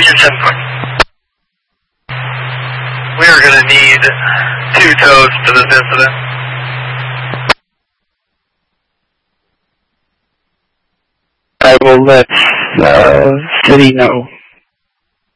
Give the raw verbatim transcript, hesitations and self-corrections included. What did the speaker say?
ten seven point. We are going to need two tows for this incident. I will let uh, City know.